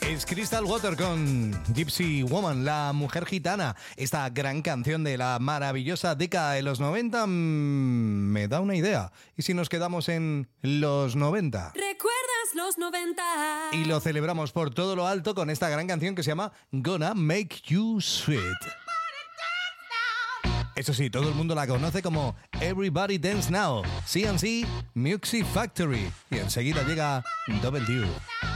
Es Crystal Water con Gypsy Woman, la mujer gitana. Esta gran canción de la maravillosa década de los 90 me da una idea. ¿Y si nos quedamos en los 90? ¿Recuerdas los 90? Y lo celebramos por todo lo alto con esta gran canción que se llama Gonna Make You Sweet. Eso sí, todo el mundo la conoce como Everybody Dance Now, CNC Music Factory. Y enseguida llega Double Due.